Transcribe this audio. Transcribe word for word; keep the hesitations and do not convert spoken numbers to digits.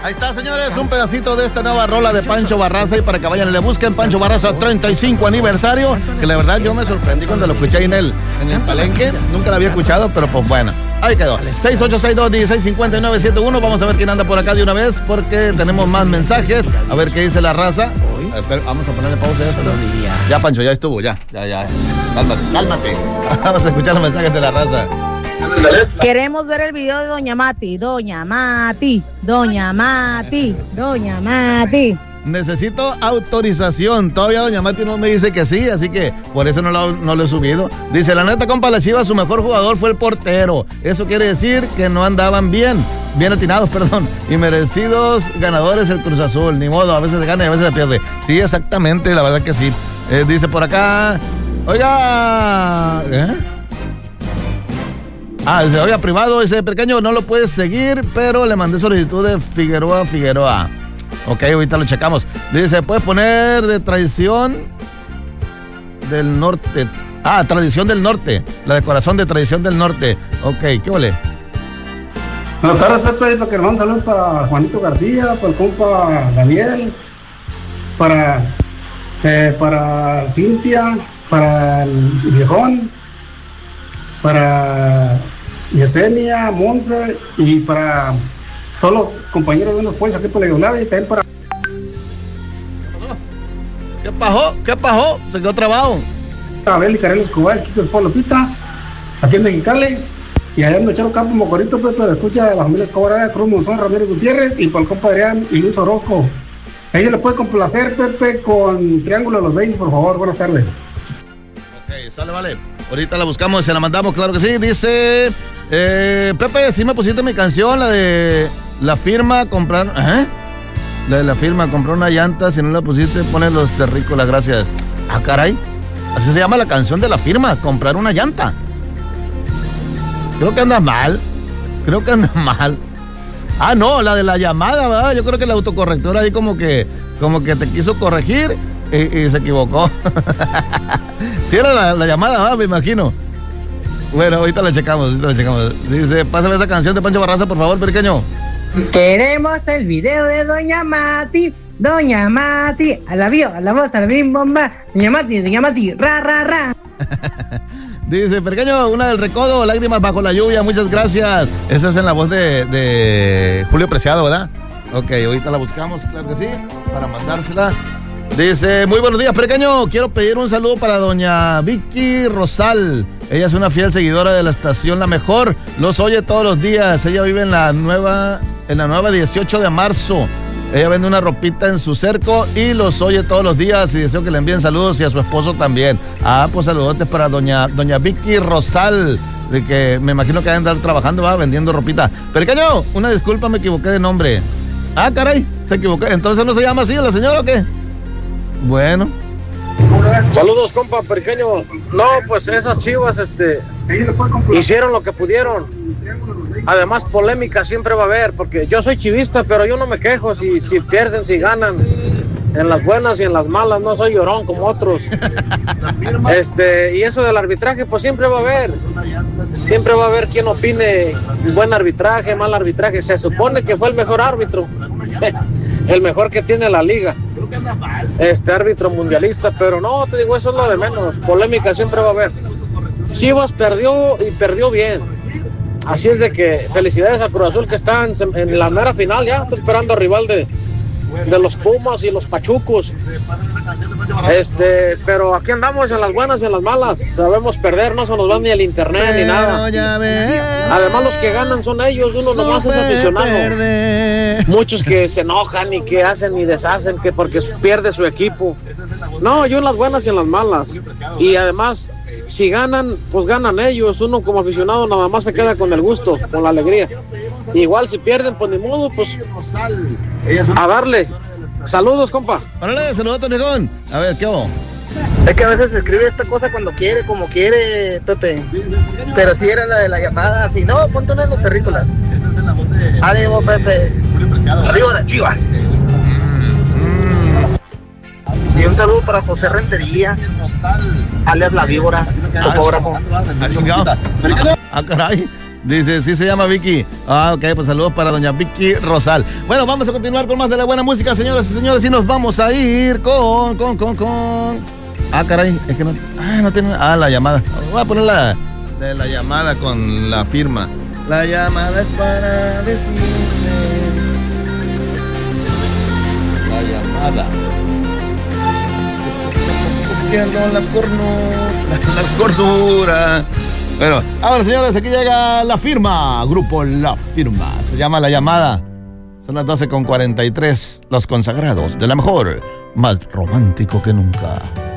Ahí está, señores, un pedacito de esta nueva rola de Pancho Barraza y para que vayan y le busquen Pancho Barraza treinta y cinco aniversario, que la verdad yo me sorprendí cuando lo escuché en el, en el palenque, nunca lo había escuchado, pero pues bueno, ahí quedó. seis ocho seis dos, uno seis cinco nueve siete uno, vamos a ver quién anda por acá de una vez porque tenemos más mensajes, a ver qué dice la raza. Ver, vamos a ponerle pausa a esto. Ya, Pancho, ya estuvo, ya, ya, ya. Cálmate, cálmate. Vamos a escuchar los mensajes de la raza. Queremos ver el video de Doña Mati, Doña Mati, Doña Mati, Doña Mati. Necesito autorización. Todavía Doña Mati no me dice que sí, así que por eso no lo, no lo he subido. Dice, la neta, compa, la Chivas, su mejor jugador fue el portero. Eso quiere decir que no andaban bien, bien atinados, perdón. Y merecidos ganadores el Cruz Azul. Ni modo, a veces se gana y a veces se pierde. Sí, exactamente, la verdad que sí. Eh, dice por acá, oiga, ¿eh? Ah, dice, oiga, privado, ese pequeño no lo puedes seguir, pero le mandé solicitud de Figueroa Figueroa. Ok, ahorita lo checamos. Dice, ¿puedes poner de tradición del norte? Ah, tradición del norte. La de corazón de tradición del norte. Ok, ¿qué vale? Buenas tardes, Pepe. Para que le mando saludos para Juanito García, para el compa Daniel, para, eh, para Cintia, para el viejón, para Yesenia, Monse y para todos los compañeros de unos pueblos aquí por la Yugoslavia y también para... ¿Qué pasó? ¿Qué pasó? Se quedó trabado. Abel y Karel Escobar, Quito Pablo Pita, aquí en Mexicali, y allá en Mechero Campo Mocorito, Pepe, la escucha de la familia Escobar, Cruz Monzón, Ramírez Gutiérrez, y para el compa Adrián y Luis Orozco. Ahí se le puede complacer, Pepe, con Triángulo de los Bellos, por favor. Buenas tardes. Ok, sale, vale. Ahorita la buscamos y se la mandamos, claro que sí. Dice, eh, Pepe, si me pusiste mi canción, la de la firma, comprar, ¿eh? La de la firma, comprar una llanta, si no la pusiste, pones los terrícolas, gracias. Ah, caray, así se llama la canción de la firma, comprar una llanta. Creo que anda mal, creo que anda mal. Ah, no, la de la llamada, ¿verdad? Yo creo que la autocorrectora ahí como que, como que te quiso corregir y, y se equivocó. Sí era la, la llamada, ¿verdad? Me imagino. Bueno, ahorita la checamos, ahorita la checamos. Dice, pásame esa canción de Pancho Barraza, por favor, pequeño. Queremos el video de Doña Mati, Doña Mati, a la vio, a la voz, a la bim bomba, Doña Mati, Doña Mati, ra, ra, ra. Dice, pequeño, una del recodo, lágrimas bajo la lluvia, muchas gracias. Esa es en la voz de, de Julio Preciado, ¿verdad? Ok, ahorita la buscamos, claro que sí, para mandársela. Dice, muy buenos días, pequeño, quiero pedir un saludo para doña Vicky Rosal. Ella es una fiel seguidora de la estación La Mejor, los oye todos los días. Ella vive en la nueva, en la nueva dieciocho de marzo. Ella vende una ropita en su cerco y los oye todos los días y deseo que le envíen saludos y a su esposo también. Ah, pues saludotes para doña, doña Vicky Rosal, de que me imagino que va a andar trabajando, va vendiendo ropita. Pequeño, una disculpa, me equivoqué de nombre. Ah, caray, se equivoqué. ¿Entonces no se llama así la señora o qué? Bueno. Saludos, compa, pequeño. No, pues esas Chivas, este, hicieron lo que pudieron. Además, polémica siempre va a haber, porque yo soy chivista, pero yo no me quejo si, si pierden, si ganan. En las buenas y en las malas, no soy llorón como otros. Este, y eso del arbitraje, pues siempre va a haber. Siempre va a haber quien opine buen arbitraje, mal arbitraje. Se supone que fue el mejor árbitro. El mejor que tiene la liga. Este árbitro mundialista, pero no, te digo, eso es lo de menos. Polémica siempre va a haber. Chivas perdió y perdió bien. Así es de que felicidades al Cruz Azul que está en, en la mera final ya, está esperando al rival de, de los Pumas y los Pachucos. Este, pero aquí andamos en las buenas y en las malas. Sabemos perder, no se nos va ni el internet pero ni nada. Además los que ganan son ellos, uno nomás es aficionado. Perder. Muchos que se enojan y que hacen y deshacen que porque pierde su equipo. No, yo en las buenas y en las malas. Y además, si ganan, pues ganan ellos. Uno como aficionado nada más se queda con el gusto, con la alegría. Igual si pierden, pues ni modo, pues a darle. Saludos, compa. Órale, saludos, Tonejón. A ver, ¿qué hago? Es que a veces escribe esta cosa cuando quiere, como quiere, Pepe. Pero si era la de la llamada, si no, ponte una de los terrícolas. Esa es la voz de... Ánimo, Pepe. Arriba las Chivas. Y un saludo para José Rentería, alias La Víbora, topógrafo. Ah, caray. Dice, sí se llama Vicky. Ah, ok, pues saludos para doña Vicky Rosal. Bueno, vamos a continuar con más de la buena música, señoras y señores, y nos vamos a ir con, con, con, con... Ah, caray, es que no... Ah, no tiene... Ah, la llamada. Voy a poner la, de la llamada con la firma. La llamada es para decirle... La llamada. Pierdo la cordura. La cordura. Bueno, ahora señores, aquí llega La Firma, grupo La Firma, se llama La Llamada. Son las doce con cuarenta y tres, los consagrados de la mejor, más romántico que nunca.